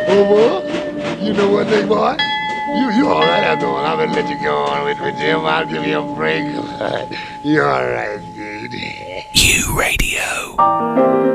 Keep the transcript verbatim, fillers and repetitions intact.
Oh, boy, you know what, big boy? You, you all right after all. I'm gonna let you go on with, with Jim. I'll give you a break. You all right, dude? U Radio.